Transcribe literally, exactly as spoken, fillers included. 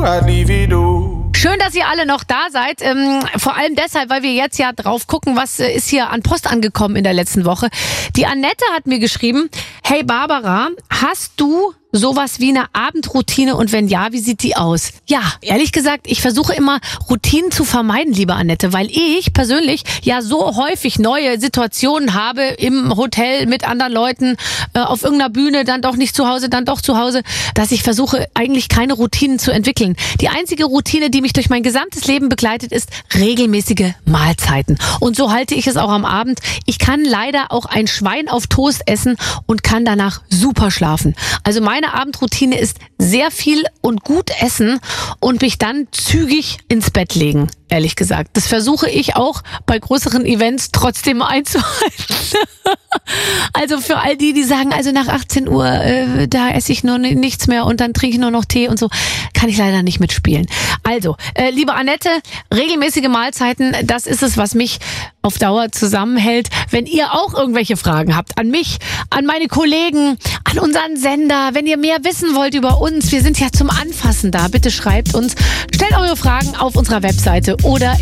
I'd leave it all. Schön, dass ihr alle noch da seid. Ähm, vor allem deshalb, weil wir jetzt ja drauf gucken, was äh, ist hier an Post angekommen in der letzten Woche. Die Annette hat mir geschrieben, hey Barbara, hast du sowas wie eine Abendroutine und wenn ja, wie sieht die aus? Ja, ehrlich gesagt, ich versuche immer Routinen zu vermeiden, liebe Annette, weil ich persönlich ja so häufig neue Situationen habe im Hotel mit anderen Leuten, äh, auf irgendeiner Bühne, dann doch nicht zu Hause, dann doch zu Hause, dass ich versuche eigentlich keine Routinen zu entwickeln. Die einzige Routine, die mich durch mein gesamtes Leben begleitet, ist regelmäßige Mahlzeiten. Und so halte ich es auch am Abend. Ich kann leider auch ein Schwein auf Toast essen und kann danach super schlafen. Also mein Meine Abendroutine ist sehr viel und gut essen und mich dann zügig ins Bett legen, ehrlich gesagt. Das versuche ich auch bei größeren Events trotzdem einzuhalten. Also für all die, die sagen, also nach achtzehn Uhr, äh, da esse ich nur nichts mehr und dann trinke ich nur noch Tee und so, kann ich leider nicht mitspielen. Also, äh, liebe Annette, regelmäßige Mahlzeiten, das ist es, was mich auf Dauer zusammenhält. Wenn ihr auch irgendwelche Fragen habt an mich, an meine Kollegen, an unseren Sender, wenn ihr mehr wissen wollt über uns, wir sind ja zum Anfassen da, bitte schreibt uns, stellt eure Fragen auf unserer Webseite oder